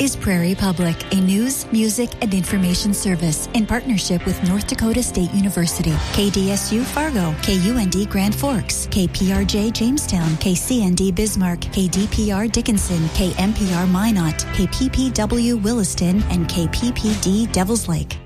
is Prairie Public, a news, music, and information service in partnership with North Dakota State University, KDSU Fargo, KUND Grand Forks, KPRJ Jamestown, KCND Bismarck, KDPR Dickinson, KMPR Minot, KPPW Williston, and KPPD Devils Lake.